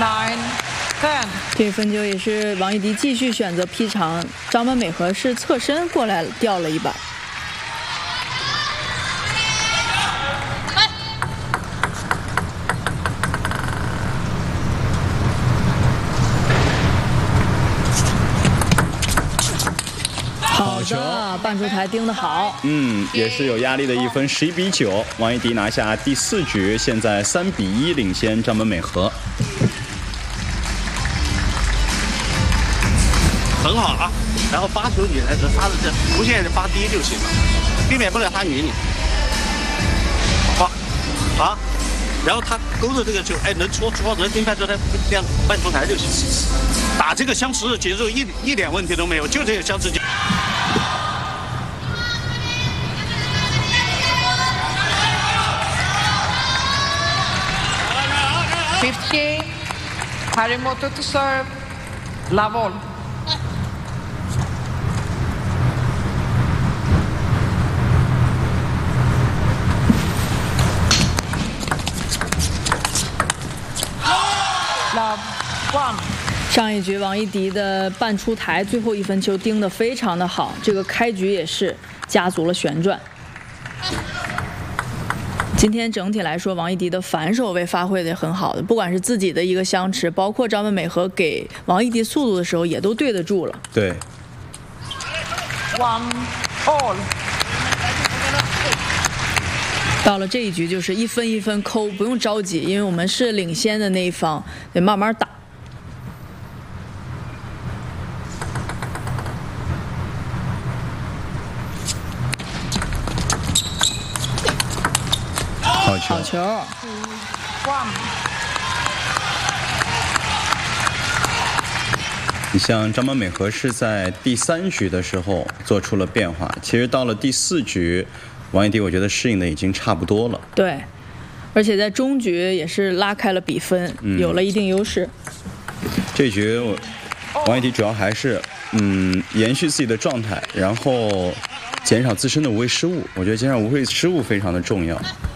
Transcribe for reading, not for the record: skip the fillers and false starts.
9, 10。 这分球也是王艺迪继续选择劈长，张本美和是侧身过来掉了一板。好的，半出台盯得好。 也是有压力的一分，11比9，王艺迪拿下第4局，现在3比1领先张本美和。 很好啊，然后发球你还是发的这无限发低就行了，避免不了他匀你。好，啊，然后他勾着这个球，哎，能戳能盯拍出来，这样半出台就行。打这个相持节奏一点问题都没有，就这个相持节奏。 50, Harimoto to serve, Lavol. Love, 1. 上一局王艺迪的半出台最后一分球盯得非常的好，这个开局也是加足了旋转。今天整体来说，王艺迪的反手位发挥的很好的，不管是自己的一个相持，包括张本美和给王艺迪速度的时候，也都对得住了。 对。 1 all。 到了这一局，就是一分一分抠，不用着急，因为我们是领先的那一方，得慢慢打。好球！ 你像张本美和是在第3局的时候做出了变化，其实到了第4局，王艺迪我觉得适应的已经差不多了。 对，而且在中局也是拉开了比分，有了一定优势。 这局王艺迪主要还是延续自己的状态，然后减少自身的无谓失误。我觉得减少无谓失误非常的重要。